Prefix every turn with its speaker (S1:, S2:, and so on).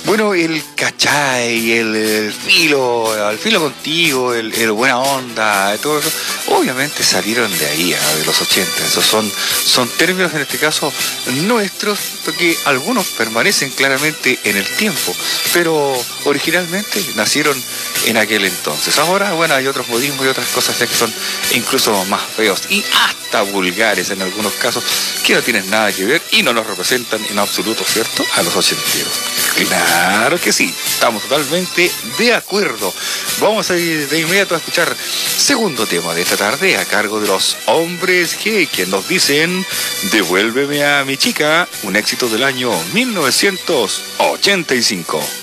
S1: Bueno, el cachai, el filo contigo, el buena onda, todo eso, obviamente salieron de ahí, de los 80. Esos son términos, en este caso, nuestros, porque algunos permanecen claramente en el tiempo, pero originalmente nacieron en aquel entonces. Ahora, bueno, hay otros modismos y otras cosas ya que son incluso más feos y hasta vulgares en algunos casos, que no tienen nada que ver y no nos representan en absoluto, ¿cierto?, a los ochenteros. Claro que sí, estamos totalmente de acuerdo. Vamos a ir de inmediato a escuchar segundo tema de esta tarde a cargo de los Hombres G, quien nos dicen Devuélveme a mi chica, un éxito del año 1985.